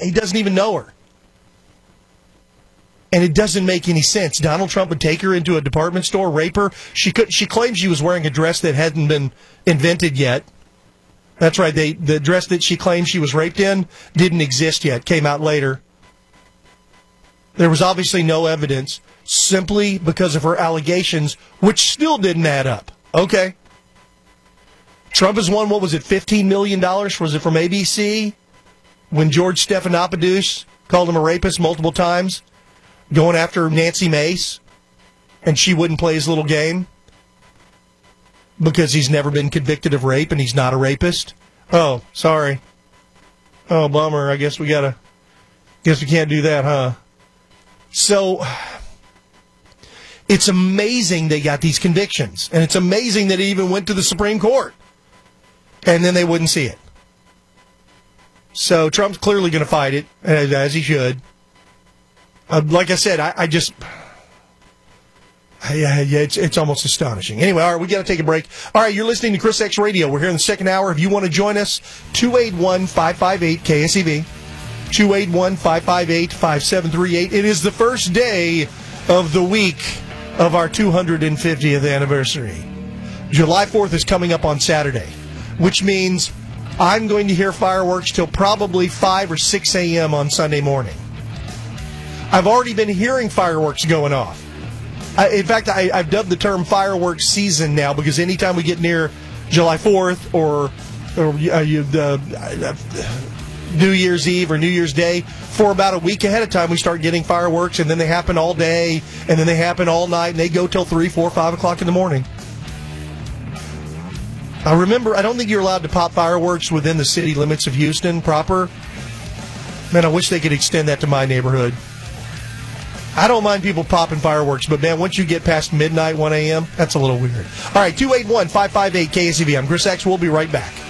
He doesn't even know her. And it doesn't make any sense. Donald Trump would take her into a department store, rape her. She claimed she was wearing a dress that hadn't been invented yet. That's right. The dress that she claimed she was raped in didn't exist yet. Came out later. There was obviously no evidence, simply because of her allegations, which still didn't add up. Okay. Trump has won, what was it, $15 million? Was it from ABC? When George Stephanopoulos called him a rapist multiple times, going after Nancy Mace, and she wouldn't play his little game because he's never been convicted of rape and he's not a rapist. Oh, sorry. Oh, bummer. I guess we can't do that, huh? So, it's amazing they got these convictions, and it's amazing that it even went to the Supreme Court, and then they wouldn't see it. So, Trump's clearly going to fight it, as he should. Like I said, it's almost astonishing. Anyway, all right, we got to take a break. All right, you're listening to Chris X Radio. We're here in the second hour. If you want to join us, 281-558-KSEV. 281-558-5738. It is the first day of the week of our 250th anniversary. July 4th is coming up on Saturday, which means I'm going to hear fireworks till probably 5 or 6 a.m. on Sunday morning. I've already been hearing fireworks going off. In fact, I've dubbed the term fireworks season now because anytime we get near July 4th or New Year's Eve or New Year's Day, for about a week ahead of time, we start getting fireworks, and then they happen all day, and then they happen all night, and they go till 3, 4, 5 o'clock in the morning. I don't think you're allowed to pop fireworks within the city limits of Houston proper. Man, I wish they could extend that to my neighborhood. I don't mind people popping fireworks, but man, once you get past midnight, 1 a.m., that's a little weird. All right, 281-558-KSEV. I'm Chris X. We'll be right back.